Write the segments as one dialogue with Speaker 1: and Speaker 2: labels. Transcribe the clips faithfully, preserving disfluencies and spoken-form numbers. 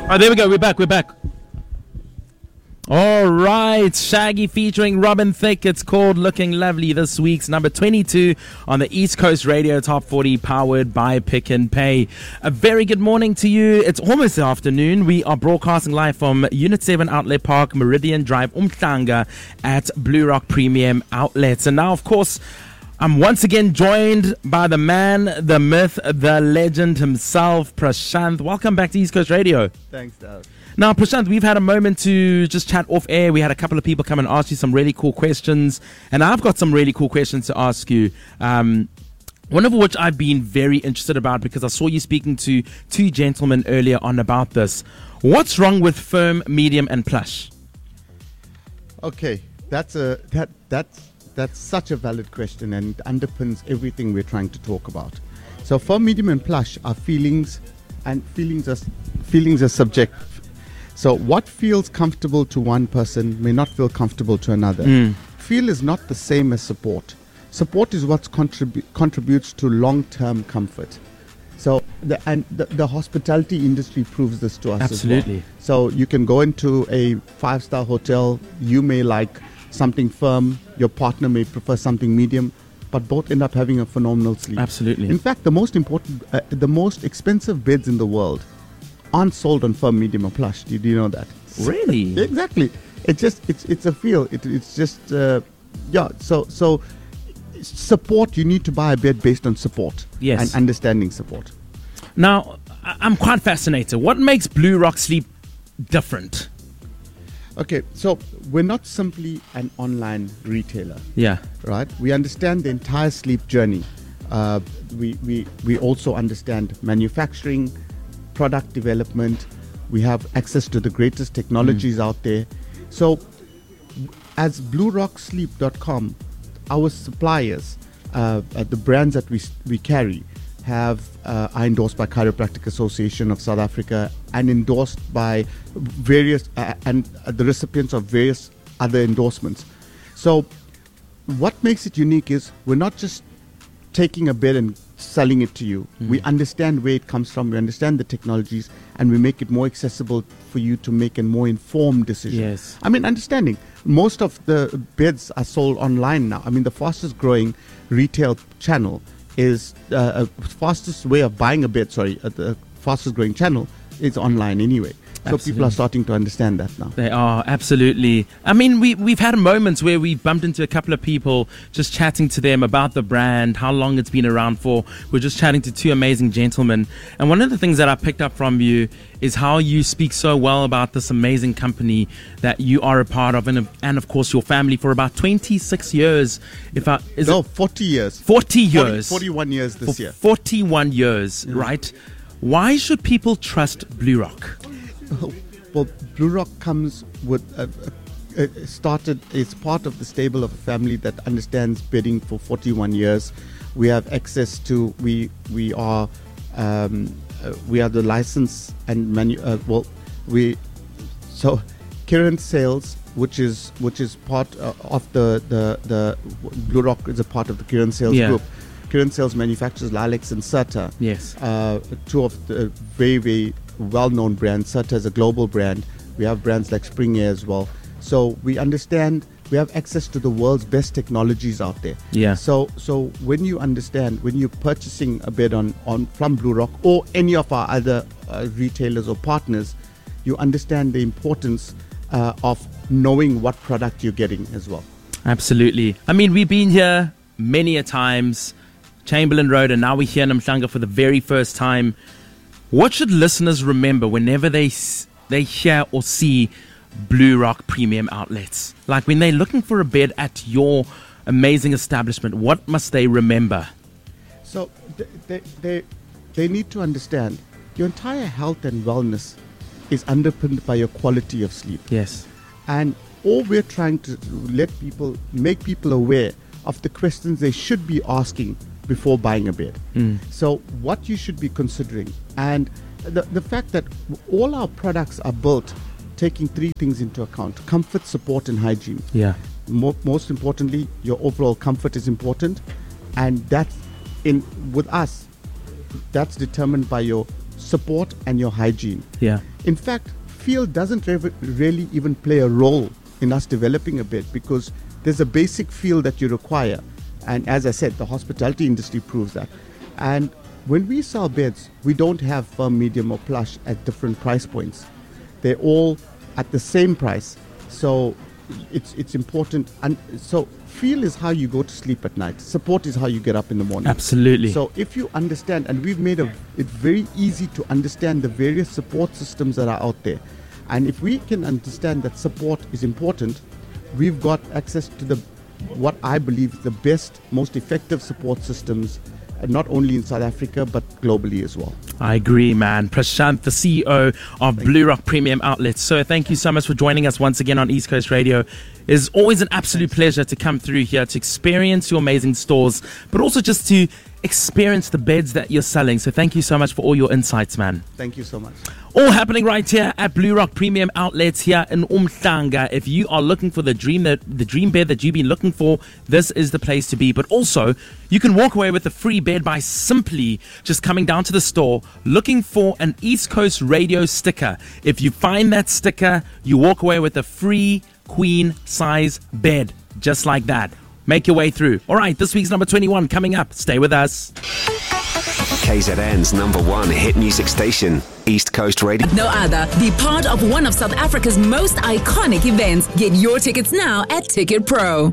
Speaker 1: Oh, there we go. We're back. We're back. All right. Shaggy featuring Robin Thicke. It's called Looking Lovely, this week's number twenty-two on the East Coast Radio Top forty, powered by Pick and Pay. A very good morning to you. It's almost the afternoon. We are broadcasting live from Unit seven Outlet Park, Meridian Drive, Umhlanga at Blue Rock Premium Outlets. And now, of course, I'm once again joined by the man, the myth, the legend himself, Prashant. Welcome back to East Coast Radio.
Speaker 2: Thanks, Dad.
Speaker 1: Now, Prashant, we've had a moment to just chat off air. We had a couple of people come and ask you some really cool questions, and I've got some really cool questions to ask you. Um, one of which I've been very interested about because I saw you speaking to two gentlemen earlier on about this. What's wrong with firm, medium, and plush?
Speaker 2: Okay, that's a that that's that's such a valid question, and it underpins everything we're trying to talk about. So, firm, medium, and plush are feelings, and feelings are feelings are subjective. So what feels comfortable to one person may not feel comfortable to another. Mm. Feel is not the same as support. Support is what contribu- contributes to long-term comfort. So the, and the, the hospitality industry proves this to us.
Speaker 1: Absolutely.
Speaker 2: As well. So you can go into a five-star hotel. You may like something firm. Your partner may prefer something medium, but both end up having a phenomenal sleep.
Speaker 1: Absolutely.
Speaker 2: In fact, the most important, uh, the most expensive beds in the world aren't sold on firm, medium, or plush. Did you know that?
Speaker 1: Really?
Speaker 2: Exactly. It just it's it's a feel. It, it's just uh, yeah. So so support. You need to buy a bed based on support.
Speaker 1: Yes.
Speaker 2: And understanding support.
Speaker 1: Now, I'm quite fascinated. What makes Blue Rock Sleep different?
Speaker 2: Okay, so we're not simply an online retailer.
Speaker 1: Yeah.
Speaker 2: Right. We understand the entire sleep journey. Uh, we we we also understand manufacturing, product development. We have access to the greatest technologies mm. out there. So as blue rock sleep dot com, our suppliers, uh, uh, the brands that we we carry, have uh, are endorsed by Chiropractic Association of South Africa and endorsed by various uh, and uh, the recipients of various other endorsements. So what makes it unique is we're not just taking a bed and selling it to you. Mm. We understand where it comes from, we understand the technologies, and we make it more accessible for you to make a more informed decision.
Speaker 1: Yes.
Speaker 2: I mean, understanding, most of the beds are sold online now. I mean, the fastest growing retail channel is, uh, a fastest way of buying a bed, sorry, uh, the fastest growing channel is online anyway. So
Speaker 1: Absolutely.
Speaker 2: People are starting to understand that now.
Speaker 1: They are, absolutely. I mean, we, we've had moments where we've bumped into a couple of people just chatting to them about the brand, how long it's been around for. We're just chatting to two amazing gentlemen. And one of the things that I picked up from you is how you speak so well about this amazing company that you are a part of, and, and of course, your family for about twenty-six years. If I, is
Speaker 2: no,
Speaker 1: it
Speaker 2: forty years.
Speaker 1: forty years.
Speaker 2: forty, forty-one years this
Speaker 1: for
Speaker 2: year.
Speaker 1: forty-one years, mm. right? Why should people trust Blue Rock?
Speaker 2: Well, Blue Rock comes with a, a, a started. It's part of the stable of a family that understands bedding for forty-one years. We have access to. We we are um, uh, we are the license and manu. Uh, well, we so Kiran Sales, which is which is part uh, of the, the the Blue Rock is a part of the Kiran Sales
Speaker 1: yeah.
Speaker 2: group. Kiran Sales manufactures Lalex and Serta.
Speaker 1: Yes.
Speaker 2: Uh, two of the very very well-known brands. Serta is a global brand. We have brands like Spring Air as well. So we understand, we have access to the world's best technologies out there.
Speaker 1: Yeah.
Speaker 2: So so when you understand, when you're purchasing a bed on, on from Blue Rock or any of our other uh, retailers or partners, you understand the importance uh, of knowing what product you're getting as well.
Speaker 1: Absolutely. I mean, we've been here many a times, Chamberlain Road, and now we're here in Umhlanga for the very first time. What should listeners remember whenever they they hear or see Blue Rock Premium Outlets? Like when they're looking for a bed at your amazing establishment, what must they remember?
Speaker 2: So they, they, they need to understand your entire health and wellness is underpinned by your quality of sleep.
Speaker 1: Yes.
Speaker 2: And all we're trying to let people, make people aware of the questions they should be asking before buying a bed. Mm. So what you should be considering, and the, the fact that all our products are built taking three things into account: comfort, support, and hygiene.
Speaker 1: Yeah.
Speaker 2: Mo- most importantly, your overall comfort is important, and that's in with us, that's determined by your support and your hygiene.
Speaker 1: Yeah.
Speaker 2: In fact, feel doesn't re- really even play a role in us developing a bed, because there's a basic feel that you require. And as I said, the hospitality industry proves that. And when we sell beds, we don't have firm, medium, or plush at different price points. They're all at the same price. So it's it's important. And so feel is how you go to sleep at night. Support is how you get up in the morning.
Speaker 1: Absolutely.
Speaker 2: So if you understand, and we've made a, it very easy to understand the various support systems that are out there. And if we can understand that support is important, we've got access to the what I believe the best, most effective support systems, uh, not only in South Africa, but globally as well.
Speaker 1: I agree, man. Prashant, the C E O of thank Blue Rock Premium Outlets. So thank you so much for joining us once again on East Coast Radio. It's always an absolute pleasure to come through here to experience your amazing stores, but also just to experience the beds that you're selling. So thank you so much for all your insights, man.
Speaker 2: Thank you so much.
Speaker 1: All happening right here at Blue Rock Premium Outlets here in Umhlanga. If you are looking for the dream that the dream bed that you've been looking for, this is the place to be. But also, you can walk away with a free bed by simply just coming down to the store, looking for an East Coast Radio sticker. If you find that sticker, you walk away with a free queen size bed, just like that. Make your way through. All right, this week's number twenty-one coming up. Stay with us.
Speaker 3: K Z N's number one hit music station, East Coast Radio.
Speaker 4: No other. Be part of one of South Africa's most iconic events. Get your tickets now at Ticket Pro.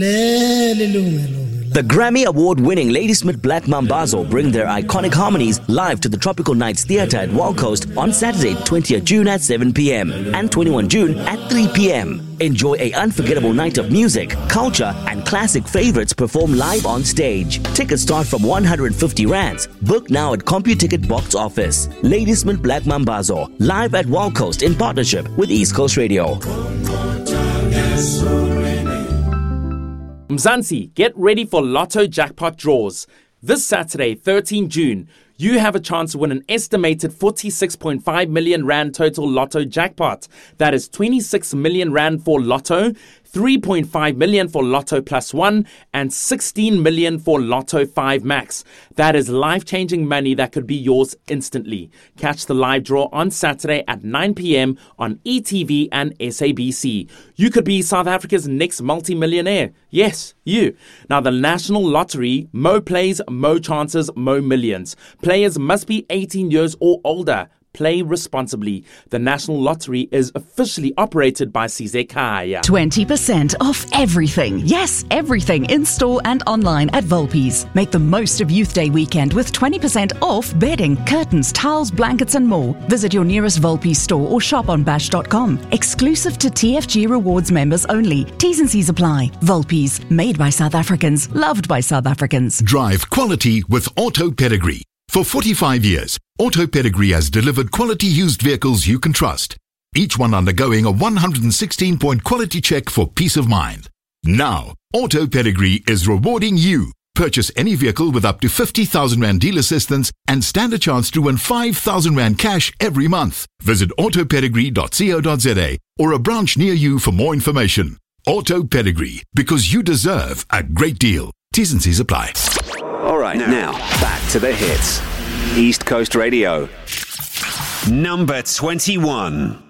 Speaker 5: The Grammy Award-winning Ladysmith Black Mambazo bring their iconic harmonies live to the Tropical Nights Theatre at Wild Coast on Saturday, twentieth June at seven p.m. and twenty-first June at three p.m. Enjoy an unforgettable night of music, culture, and classic favorites performed live on stage. Tickets start from one hundred fifty rands. Book now at CompuTicket box office. Ladysmith Black Mambazo, live at Wild Coast in partnership with East Coast Radio.
Speaker 1: Mzansi, get ready for Lotto jackpot draws. This Saturday, thirteenth June, you have a chance to win an estimated forty-six point five million rand total Lotto jackpot. That is twenty-six million rand for Lotto, three point five million for Lotto Plus One, and sixteen million for Lotto five Max. That is life-changing money that could be yours instantly. Catch the live draw on Saturday at nine p.m. on E T V and S A B C. You could be South Africa's next multi-millionaire. Yes, you. Now, the National Lottery, Mo plays, Mo chances, Mo millions. Players must be eighteen years or older. Play responsibly. The National Lottery is officially operated by Sizekaya.
Speaker 6: twenty percent off everything. Yes, everything in store and online at Volpi's. Make the most of Youth Day weekend with twenty percent off bedding, curtains, towels, blankets and more. Visit your nearest Volpi's store or shop on bash dot com. Exclusive to T F G Rewards members only. T's and C's apply. Volpi's, made by South Africans, loved by South Africans.
Speaker 7: Drive quality with Auto Pedigree. For forty-five years, Auto Pedigree has delivered quality used vehicles you can trust, each one undergoing a one hundred sixteen point quality check for peace of mind. Now, Auto Pedigree is rewarding you. Purchase any vehicle with up to fifty thousand rand deal assistance and stand a chance to win five thousand rand cash every month. Visit auto pedigree dot co dot za or a branch near you for more information. Auto Pedigree, because you deserve a great deal. T's and C's apply.
Speaker 3: All right, now, back to the hits. East Coast Radio. Number twenty-one.